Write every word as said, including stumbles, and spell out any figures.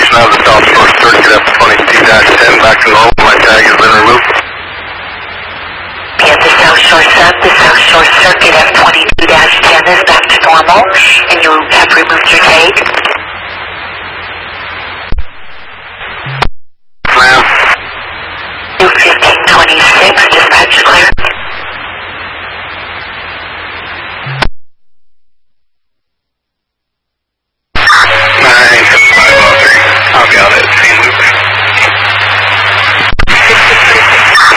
information out of the South Shore Circuit F twenty-two dash ten back to normal. My tag has been removed. Yeah, the South Shore sub, the South Shore Circuit F twenty-two dash ten is back to normal, and you